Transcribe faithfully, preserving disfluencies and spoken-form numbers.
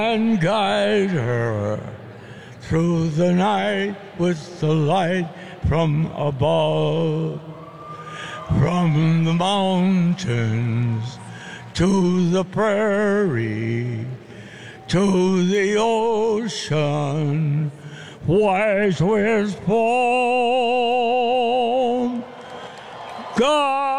and guide her through the night with the light from above. From the mountains to the prairie to the ocean, white with foam. God